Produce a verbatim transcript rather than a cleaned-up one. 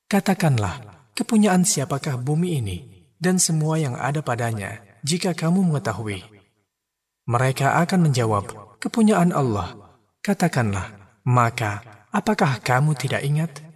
Katakanlah, kepunyaan siapakah bumi ini dan semua yang ada padanya, jika kamu mengetahui? Mereka akan menjawab, kepunyaan Allah. Katakanlah, maka apakah kamu tidak ingat?